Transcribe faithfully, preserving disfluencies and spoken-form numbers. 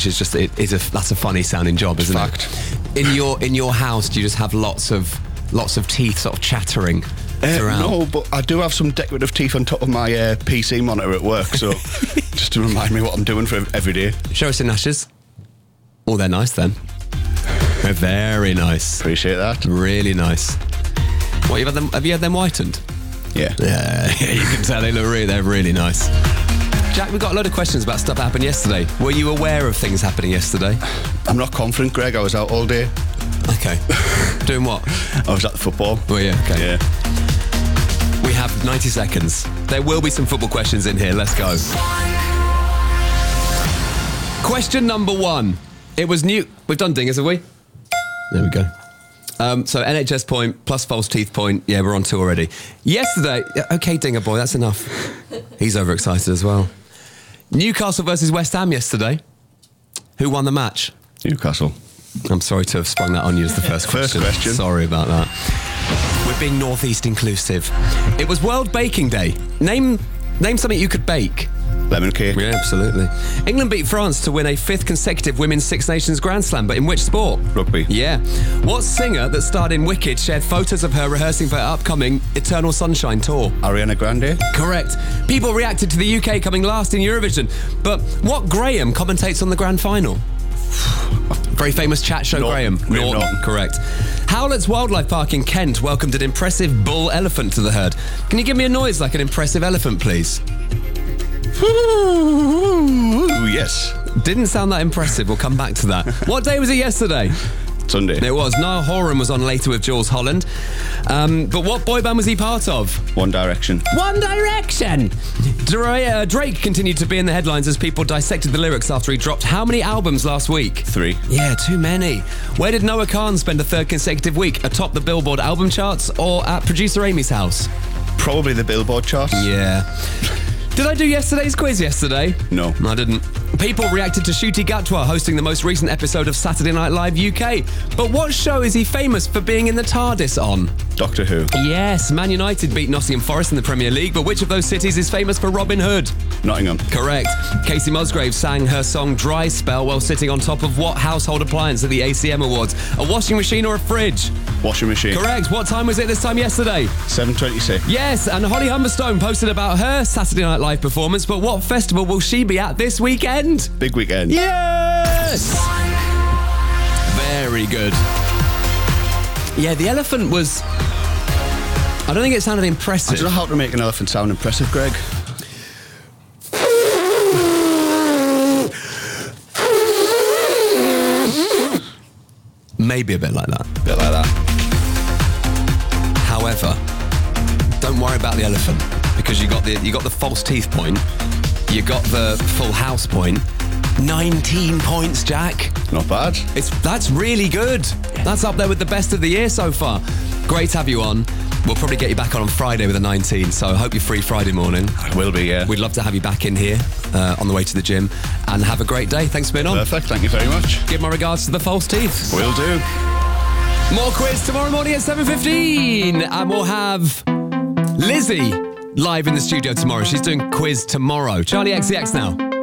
which is just it is a that's a funny sounding job, isn't Fact. it? In your in your house, do you just have lots of lots of teeth sort of chattering Uh, throughout? no, but I do have some decorative teeth on top of my uh, P C monitor at work, so just to remind me what I'm doing for every day. Show us your gnashes. Oh, they're nice then. They're very nice. Appreciate that. Really nice. What, you've had them, have you had them whitened? Yeah. Yeah, you can tell they look really, they're really nice. Jack, we've got a load of questions about stuff that happened yesterday. Were you aware of things happening yesterday? I'm not confident, Greg. I was out all day. Okay. Doing what? I was at the football. Were you? Okay. Yeah. We have ninety seconds. There will be some football questions in here. Let's go. Question number one. It was new. We've done dingers, have we? There we go. Um, so N H S point plus false teeth point. Yeah, we're on two already. Yesterday. Okay, dinger boy, that's enough. He's overexcited as well. Newcastle versus West Ham yesterday. Who won the match? Newcastle. I'm sorry to have sprung that on you as the first First question. question. Sorry about that. We're being Northeast inclusive. It was World Baking Day. Name name something you could bake. Lemon cake. Yeah, absolutely. England beat France to win a fifth consecutive Women's Six Nations Grand Slam, but in which sport? Rugby. Yeah. What singer that starred in Wicked shared photos of her rehearsing for her upcoming Eternal Sunshine tour? Ariana Grande. Correct. People reacted to the U K coming last in Eurovision, but what Graham commentates on the grand final? Very famous chat show, Norton. Graham. Graham Norton. Norton. Correct. Howlett's Wildlife Park in Kent welcomed an impressive bull elephant to the herd. Can you give me a noise like an impressive elephant, please? Ooh, yes. Didn't sound that impressive. We'll come back to that. What day was it yesterday? Sunday. It was. Niall Horan was on later with Jules Holland. Um, but what boy band was he part of? One Direction. One Direction! Dra- uh, Drake continued to be in the headlines as people dissected the lyrics after he dropped how many albums last week? Three. Yeah, too many. Where did Noah Khan spend a third consecutive week? Atop the Billboard album charts or at producer Amy's house? Probably the Billboard charts. Yeah. Did I do yesterday's quiz yesterday? No. I didn't. People reacted to Ncuti Gatwa hosting the most recent episode of Saturday Night Live U K. But what show is he famous for being in the TARDIS on? Doctor Who. Yes, Man United beat Nottingham Forest in the Premier League, but which of those cities is famous for Robin Hood? Nottingham. Correct. Casey Musgrave sang her song Dry Spell while sitting on top of what household appliance at the A C M Awards? A washing machine or a fridge? Washing machine. Correct. What time was it this time yesterday? seven twenty-six. Yes, and Holly Humberstone posted about her Saturday Night Live performance, but what festival will she be at this weekend? Big weekend. Yes! Very good. Yeah, the elephant was... I don't think it sounded I impressive. don't know how to make an elephant sound impressive, Greg. Maybe a bit like that. Bit like that. However, don't worry about the elephant because you got the you got the false teeth point, you got the full house point. nineteen points, Jack. Not bad. It's that's really good. That's up there with the best of the year so far. Great to have you on. We'll probably get you back on on Friday with a nineteen, so I hope you're free Friday morning. I will be, yeah. We'd love to have you back in here uh, on the way to the gym, and have a great day. Thanks for being on. Perfect, thank you very much. Give my regards to the false teeth. Will do. More quiz tomorrow morning at seven fifteen, and we'll have Lizzie live in the studio tomorrow. She's doing quiz tomorrow. Charlie X C X now.